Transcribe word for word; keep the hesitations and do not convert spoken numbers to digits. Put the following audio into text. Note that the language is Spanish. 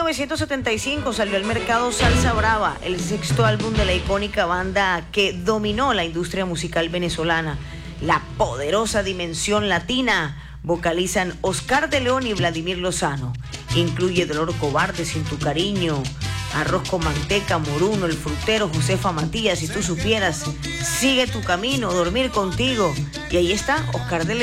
novecientos setenta y cinco salió al mercado Salsa Brava, el sexto álbum de la icónica banda que dominó la industria musical venezolana. La poderosa Dimensión Latina vocalizan Oscar de León y Vladimir Lozano. Incluye Dolor Cobarde, Sin tu cariño, Arroz con manteca, Moruno, El frutero, Josefa Matías, Si tú supieras, Sigue tu camino, Dormir contigo. Y ahí está Oscar de León.